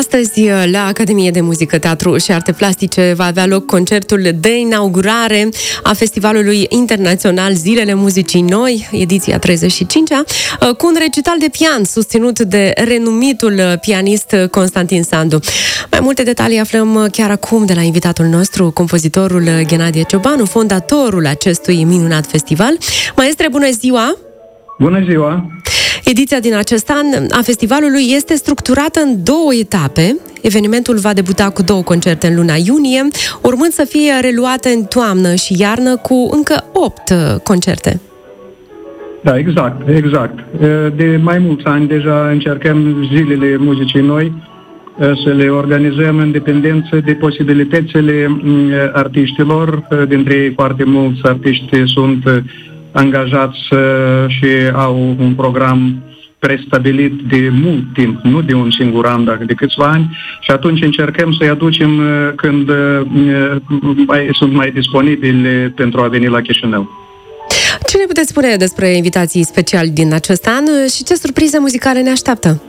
Astăzi, la Academie de Muzică, Teatru și Arte Plastice, va avea loc concertul de inaugurare a Festivalului Internațional Zilele Muzicii Noi, ediția 35-a, cu un recital de pian susținut de renumitul pianist Constantin Sandu. Mai multe detalii aflăm chiar acum de la invitatul nostru, compozitorul Ghenadie Ciobanu, fondatorul acestui minunat festival. Maestre, bună ziua! Bună ziua! Ediția din acest an a festivalului este structurată în 2 etape. Evenimentul va debuta cu 2 concerte în luna iunie, urmând să fie reluate în toamnă și iarnă cu încă 8 concerte. Da, exact. De mai mulți ani deja încercăm Zilele Muzicii Noi să le organizăm în dependență de posibilitățile artiștilor. Dintre ei foarte mulți artiști sunt angajați și au un program prestabilit de mult timp, nu de un singur an, dar de câțiva ani, și atunci încercăm să-i aducem când sunt mai disponibili pentru a veni la Chișinău. Ce ne puteți spune despre invitații speciali din acest an și ce surprize muzicale ne așteaptă?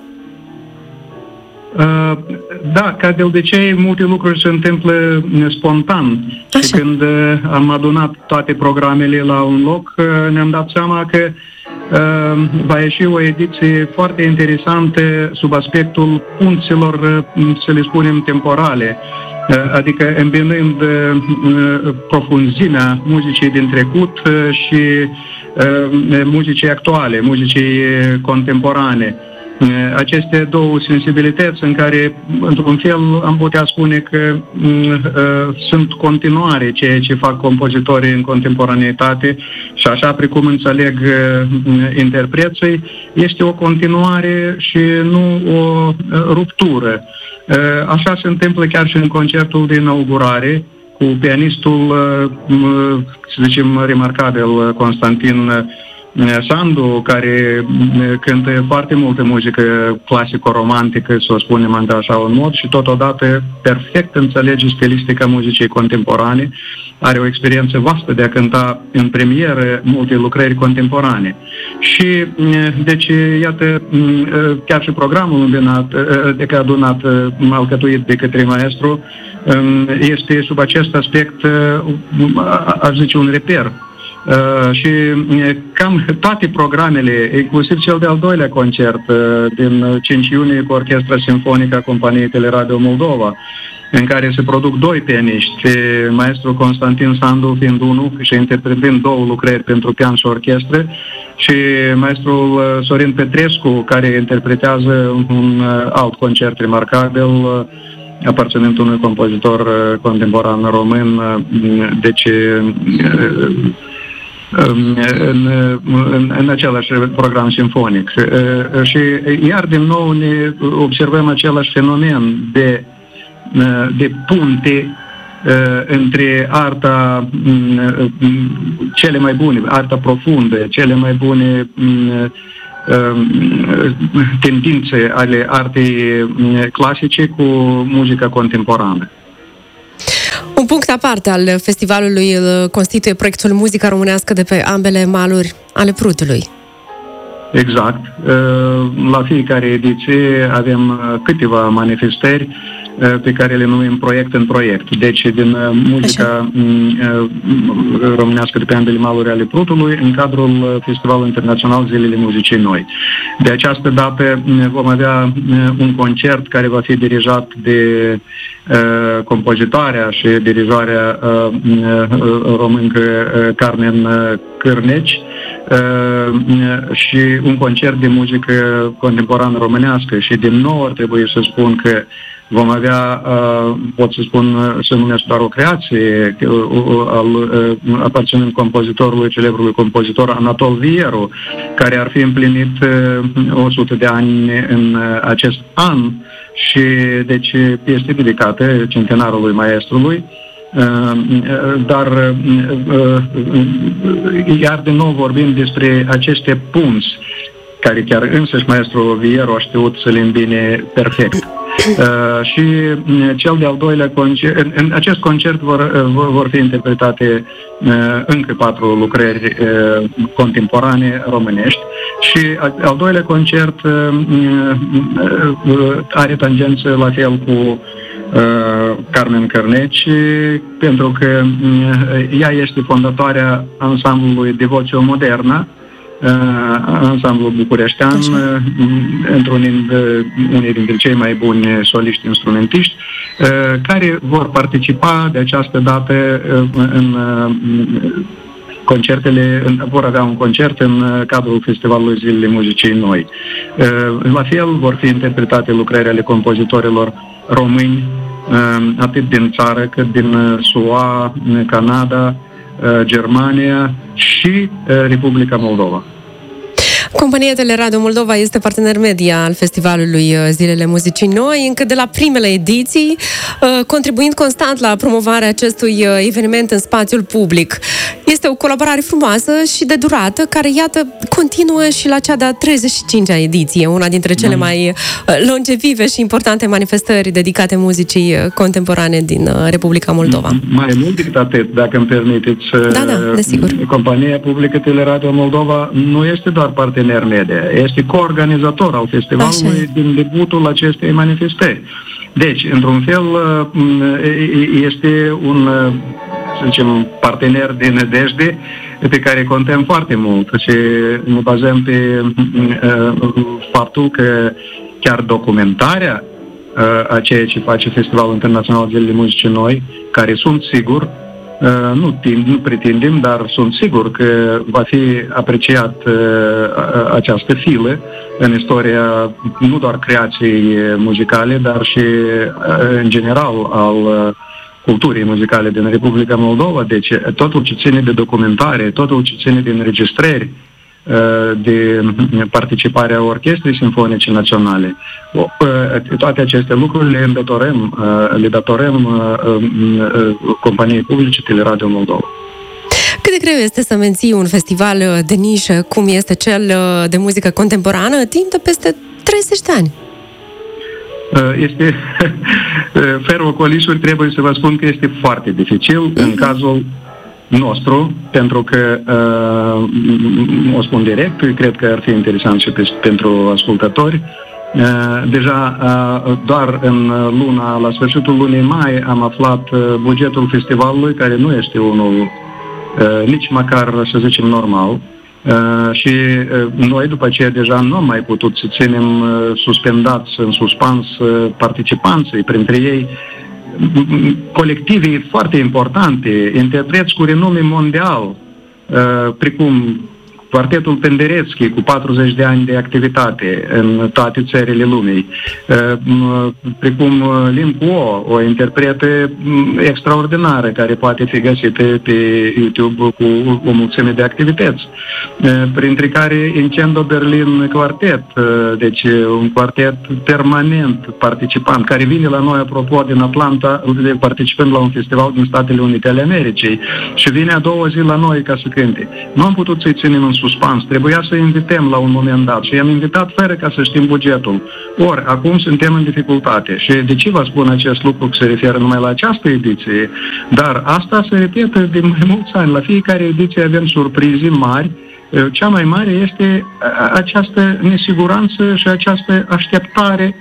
Da, ca de obicei, multe lucruri se întâmplă spontan. Așa. Și când am adunat toate programele la un loc, ne-am dat seama că va ieși o ediție foarte interesantă sub aspectul punților, să le spunem, temporale. Adică îmbinând profunzimea muzicii din trecut și muzicii actuale, muzicii contemporane. Aceste 2 sensibilități în care, într-un fel, am putea spune că sunt continuare ceea ce fac compozitorii în contemporaneitate și așa precum înțeleg interpreții, este o continuare și nu o ruptură. Așa se întâmplă chiar și în concertul de inaugurare cu pianistul, să zicem, remarcabil, Constantin Sandu, care cântă foarte multă muzică clasico-romantică, să o spunem așa în mod, și totodată perfect înțelege stilistica muzicii contemporane, are o experiență vastă de a cânta în premieră multe lucrări contemporane. Și, deci, iată, chiar și programul adunat, alcătuit de către maestru, este sub acest aspect, aș zice, un reper. Și cam toate programele, inclusiv cel de-al 2-lea concert din 5 iunie cu Orchestra Simfonică a Companiei Teleradio Moldova, în care se produc 2 pianiști, maestru Constantin Sandu fiind unul și interpretând 2 lucrări pentru pian și orchestră, și maestrul Sorin Petrescu, care interpretează un alt concert remarcabil aparținând unui compozitor contemporan român, deci în același program simfonic. Și iar din nou ne observăm același fenomen de punte între arta cele mai bune, arta profundă, cele mai bune tendințe ale artei clasice cu muzica contemporană. Un punct aparte al festivalului îl constituie proiectul Muzica Românească de pe ambele maluri ale Prutului. Exact. La fiecare ediție avem câteva manifestări pe care le numim proiect în proiect. Deci din muzica românească de pe ambele maluri ale Prutului în cadrul Festivalului Internațional Zilele Muzicii Noi. De această dată vom avea un concert care va fi dirijat de compozitoarea și dirijarea româncă Carmen Cârneci și un concert de muzică contemporană românească. Și din nou ar trebui să spun că vom avea, pot să spun, să numesc doar o creație aparținând compozitorului, celebrului compozitor Anatol Vieru, care ar fi împlinit 100 de ani în acest an și deci este dedicată centenarului maestrului. Dar iar din nou vorbim despre aceste punți care chiar însăși maestru Vieru a știut să le îmbine perfect. Și cel de-al doilea concert, în acest concert vor fi interpretate încă 4 lucrări contemporane românești și al doilea concert are tangență la fel cu Carmen Cărneci, pentru că ea este fondatoarea ansamblului Devoțio Modernă, ansamblul bucureștean, întrunind unii dintre cei mai buni soliști instrumentiști, care vor participa de această dată în concertele, vor avea un concert în cadrul Festivalului Zilele Muzicii Noi. La fel vor fi interpretate lucrări ale compozitorilor români, atât din țară cât din SUA, Canada, Germania și Republica Moldova. Compania Teleradio Moldova este partener media al Festivalului Zilele Muzicii Noi, încă de la primele ediții, contribuind constant la promovarea acestui eveniment în spațiul public. Este o colaborare frumoasă și de durată, care, iată, continuă și la cea de-a 35-a ediție, una dintre cele mai longevive și importante manifestări dedicate muzicii contemporane din Republica Moldova. Mai mult decât atât, dacă îmi permiteți, desigur. Compania Publică Teleradio Moldova nu este doar partener media, este coorganizator al festivalului din debutul acestei manifestări. Deci, într-un fel, este un, să zicem, partener de nădejde pe care contăm foarte mult și ne bazăm pe faptul că chiar documentarea a ceea ce face Festivalul Internațional Zilele Muzicii Noi, care sunt sigur, nu pretindem, dar sunt sigur că va fi apreciat această filă în istoria nu doar creației muzicale, dar și în general al culturii muzicale din Republica Moldova. Deci totul ce ține de documentare, totul ce ține de înregistrări, de participarea Orchestrei Simfonice Naționale. Toate aceste lucruri le datorăm Companiei Publice Teleradio Moldova. Cât de greu este să menții un festival de nișă, cum este cel de muzică contemporană, timp de peste 30 de ani? Este fără ocolisuri, trebuie să vă spun că este foarte dificil în cazul nostru, pentru că, o spun direct, cred că ar fi interesant și pentru ascultători. Deja doar în la sfârșitul lunii mai am aflat bugetul festivalului, care nu este unul nici măcar, să zicem, normal. Și noi după aceea deja nu am mai putut să ținem suspendați în suspans participanții, printre ei colective foarte importante, interpreți cu renume mondial, precum Quartetul Penderecki, cu 40 de ani de activitate în toate țările lumii, precum Lin Kuo, o interpretă extraordinară care poate fi găsită pe YouTube cu o mulțime de activități, printre care Incendo Berlin Quartet, deci un quartet permanent participant, care vine la noi, apropo, din Atlanta, participând la un festival din Statele Unite ale Americii și vine a doua zi la noi ca să cânte. Nu am putut să-i ținem în suspans, trebuia să invităm la un moment dat și i-am invitat fără ca să știm bugetul. Ori, acum suntem în dificultate și de ce vă spun acest lucru că se referă numai la această ediție, dar asta se repetă de mai mulți ani. La fiecare ediție avem surprize mari. Cea mai mare este această nesiguranță și această așteptare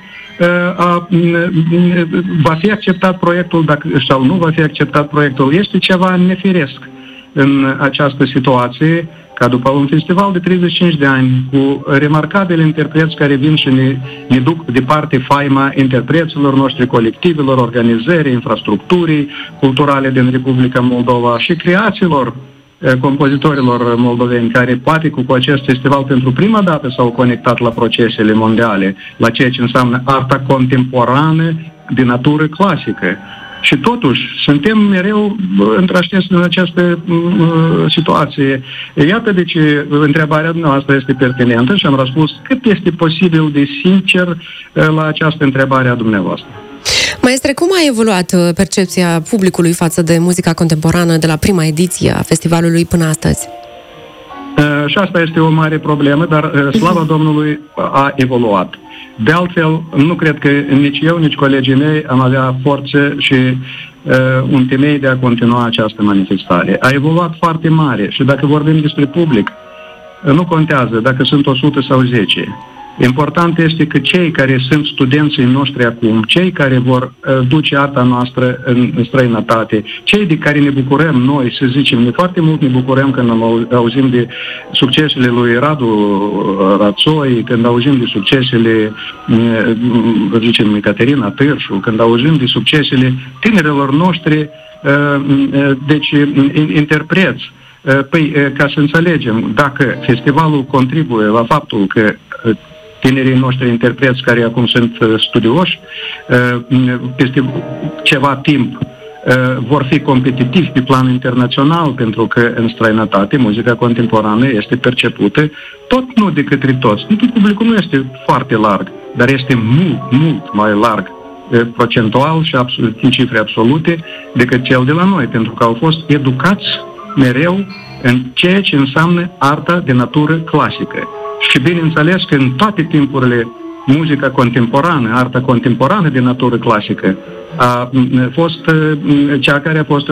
va fi acceptat proiectul sau nu va fi acceptat proiectul. Este ceva nefiresc în această situație, ca după un festival de 35 de ani cu remarcabili interpreți care vin și ne duc departe faima interpreților noștri, colectivelor, organizării, infrastructurii culturale din Republica Moldova și creațiilor compozitorilor moldoveni care poate cu acest festival pentru prima dată s-au conectat la procesele mondiale, la ceea ce înseamnă arta contemporană de natură clasică. Și totuși, suntem mereu întrașteți în această situație. Iată de ce întrebarea noastră este pertinentă și am răspuns cât este posibil de sincer la această întrebare a dumneavoastră. Maestre, cum a evoluat percepția publicului față de muzica contemporană de la prima ediție a festivalului până astăzi? Și asta este o mare problemă, dar slava Domnului a evoluat. De altfel, nu cred că nici eu, nici colegii mei am avea forță și un temei de a continua această manifestare. A evoluat foarte mare și dacă vorbim despre public, nu contează dacă sunt 100 sau 10. Important este că cei care sunt studenții noștri acum, cei care vor duce arta noastră în străinătate, cei de care ne bucurăm noi, să zicem, foarte mult ne bucurăm când auzim de succesele lui Radu Rațoi, când auzim de succesele, zicem, Caterina Târșu, când auzim de succesele tinerilor noștri, deci interpreți. Păi, ca să înțelegem, dacă festivalul contribuie la faptul că tinerii noștri interpreți care acum sunt studioși, peste ceva timp vor fi competitivi pe plan internațional, pentru că în străinătate muzica contemporană este percepută tot nu de către toți. Publicul nu este foarte larg, dar este mult, mult mai larg procentual și în cifre absolute decât cel de la noi, pentru că au fost educați mereu în ceea ce înseamnă arta de natură clasică. Și bineînțeles că în toate timpurile muzica contemporană, arta contemporană de natură clasică a fost cea care a fost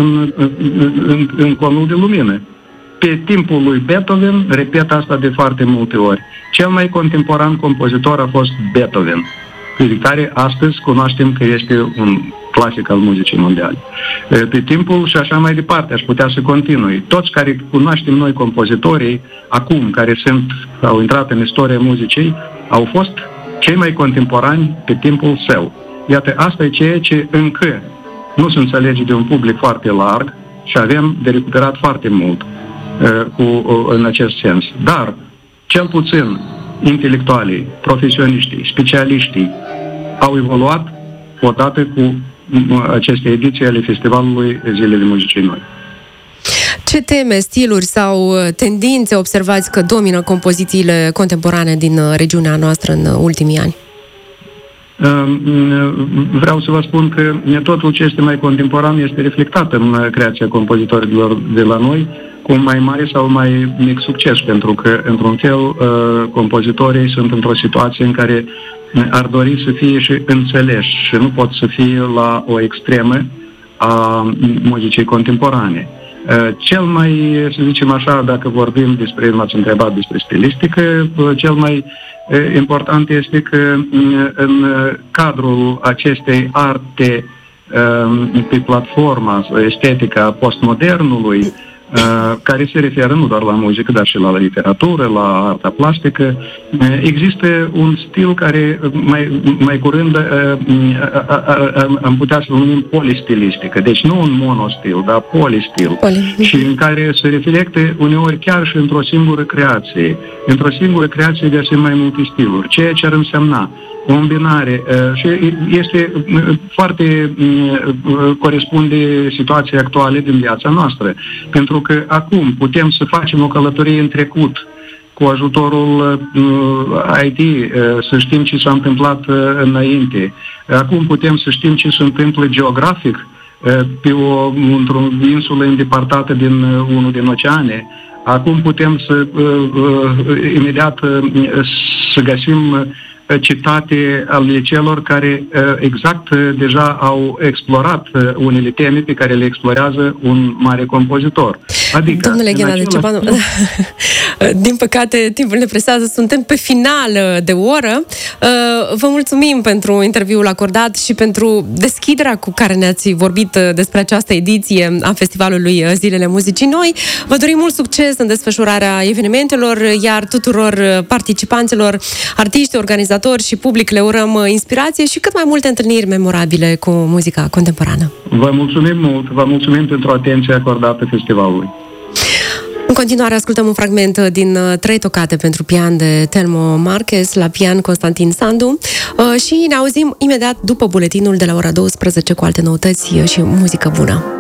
în conul de lumină. Pe timpul lui Beethoven, repet asta de foarte multe ori, cel mai contemporan compozitor a fost Beethoven, care astăzi cunoaștem că este un clasic al muzicii mondiale. Pe timpul și așa mai departe, aș putea să continui. Toți care cunoaștem noi compozitorii acum, care au intrat în istoria muzicii, au fost cei mai contemporani pe timpul său. Iată, asta e ceea ce încă nu se înțelege de un public foarte larg și avem de recuperat foarte mult în acest sens. Dar, cel puțin, intelectualii, profesioniștii, specialiștii au evoluat odată cu aceste ediții ale Festivalului Zilele Muzicii Noi. Ce teme, stiluri sau tendințe observați că domină compozițiile contemporane din regiunea noastră în ultimii ani? Vreau să vă spun că totul ce este mai contemporan este reflectat în creația compozitorilor de la noi, cu un mai mare sau mai mic succes, pentru că, într-un fel, compozitorii sunt într-o situație în care ar dori să fie și înțeleși și nu pot să fie la o extremă a muzicii contemporane. Cel mai, să zicem așa, dacă vorbim despre, m-ați întrebat despre stilistică, cel mai important este că în cadrul acestei arte pe platforma estetica postmodernului, care se referă nu doar la muzică, dar și la literatură, la arta plastică, există un stil care mai curând am putea să-l numim polistilistică. Deci nu un monostil, dar polistil. Și în care se reflectă uneori chiar și într-o singură creație. Într-o singură creație găsim mai multe stiluri, ceea ce ar însemna o îmbinare și este foarte corespunde situației actuale din viața noastră. Pentru că acum putem să facem o călătorie în trecut cu ajutorul IT, să știm ce s-a întâmplat înainte. Acum putem să știm ce se întâmplă geografic într-o insulă îndepărtată din unul din oceane. Acum putem să imediat să găsim citate ale celor care exact deja au explorat unele teme pe care le explorează un mare compozitor. Adică, domnule Ghenadie Ciobanu, din păcate timpul ne presează, suntem pe final de oră. Vă mulțumim pentru interviul acordat și pentru deschiderea cu care ne-ați vorbit despre această ediție a Festivalului Zilele Muzicii Noi. Vă dorim mult succes în desfășurarea evenimentelor, iar tuturor participanților, artiști, organizatori și public le urăm inspirație și cât mai multe întâlniri memorabile cu muzica contemporană. Vă mulțumim mult, vă mulțumim pentru atenția acordată festivalului. În continuare ascultăm un fragment din 3 tocate pentru pian de Telmo Marquez, la pian Constantin Sandu și ne auzim imediat după buletinul de la ora 12 cu alte noutăți și muzică bună.